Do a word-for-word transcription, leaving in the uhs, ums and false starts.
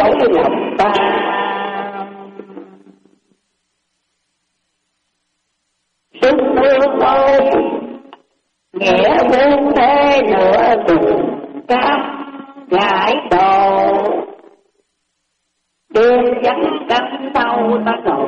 nỗi lòng ta. Sung hương ơi, nghĩa muôn thế nửa cùng cam gãi đầu, đêm vắng cánh thâu ta ngồi